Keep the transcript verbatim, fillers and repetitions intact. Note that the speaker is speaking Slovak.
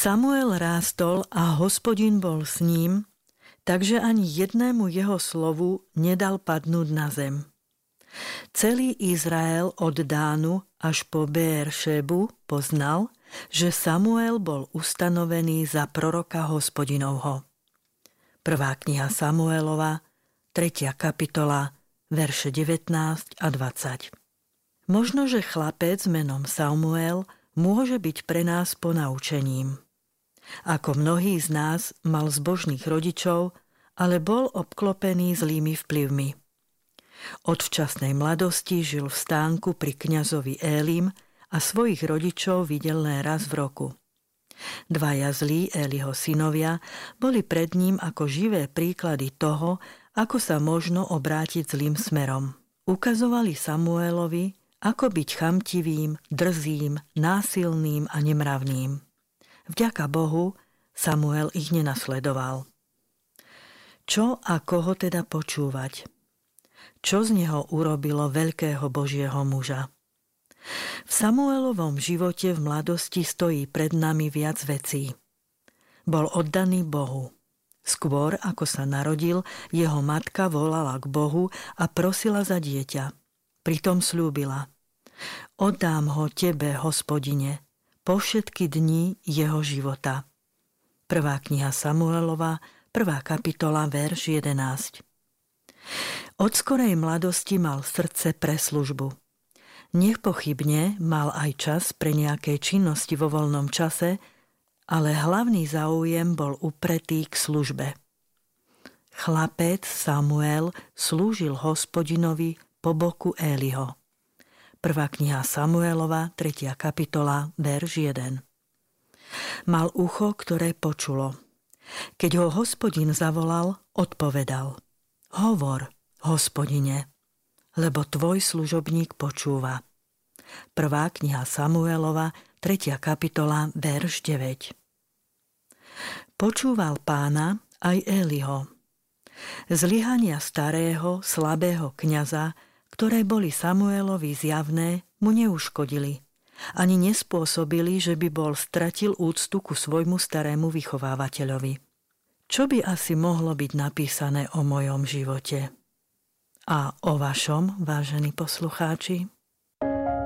Samuel rástol a Hospodin bol s ním, takže ani jednému jeho slovu nedal padnúť na zem. Celý Izrael od Dánu až po Beer-šebu poznal, že Samuel bol ustanovený za proroka Hospodinovho. Prvá kniha Samuelova, tretia kapitola, verše devätnásť a dvadsať. Možno, že chlapec menom Samuel môže byť pre nás ponaučením. Ako mnohí z nás mal zbožných rodičov, ale bol obklopený zlými vplyvmi. Od včasnej mladosti žil v stánku pri kňazovi Élim a svojich rodičov videl len raz v roku. Dvaja zlí Éliho synovia boli pred ním ako živé príklady toho, ako sa možno obrátiť zlým smerom. Ukazovali Samuelovi, ako byť chamtivým, drzým, násilným a nemravným. Vďaka Bohu Samuel ich nenasledoval. Čo a koho teda počúvať? Čo z neho urobilo veľkého Božieho muža? V Samuelovom živote v mladosti stojí pred nami viac vecí. Bol oddaný Bohu. Skôr, ako sa narodil, jeho matka volala k Bohu a prosila za dieťa. Pritom sľúbila: Oddám ho tebe, Hospodine, po všetky dni jeho života. Prvá kniha Samuelova, prvá kapitola, verš jedenásť. Od skorej mladosti mal srdce pre službu. Nepochybne mal aj čas pre nejaké činnosti vo voľnom čase, ale hlavný záujem bol upretý k službe. Chlapec Samuel slúžil Hospodinovi po boku Éliho. Prvá kniha Samuelova, tretia kapitola, verš jeden. Mal ucho, ktoré počulo. Keď ho Hospodin zavolal, odpovedal: Hovor, Hospodine, lebo tvoj služobník počúva. Prvá kniha Samuelova, tretia kapitola, verš deväť. Počúval Pána aj Éliho. Zlyhania starého, slabého kňaza, ktoré boli Samuelovi zjavné, mu neuškodili, ani nespôsobili, že by bol stratil úctu ku svojmu starému vychovávateľovi. Čo by asi mohlo byť napísané o mojom živote? A o vašom, vážení poslucháči?